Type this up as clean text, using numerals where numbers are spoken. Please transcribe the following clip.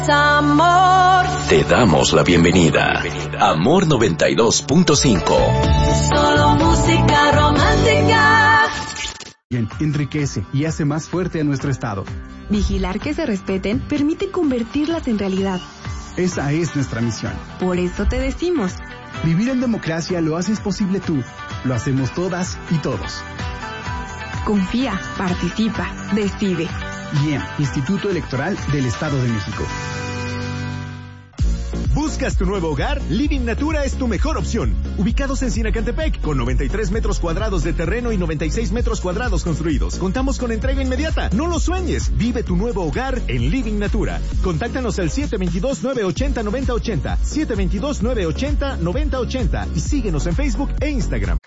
Amor. Te damos la bienvenida. Amor 92.5. Solo música romántica. Enriquece y hace más fuerte a nuestro estado. Vigilar que se respeten permite convertirlas en realidad. Esa es nuestra misión. Por eso te decimos: vivir en democracia lo haces posible tú, lo hacemos todas y todos. Confía, participa, decide. IEM, Instituto Electoral del Estado de México. ¿Buscas tu nuevo hogar? Living Natura es tu mejor opción. Ubicados en Sinacantepec, con 93 metros cuadrados de terreno y 96 metros cuadrados construidos. Contamos con entrega inmediata. No lo sueñes. Vive tu nuevo hogar en Living Natura. Contáctanos al 722-980-9080, 722-980-9080 y síguenos en Facebook e Instagram.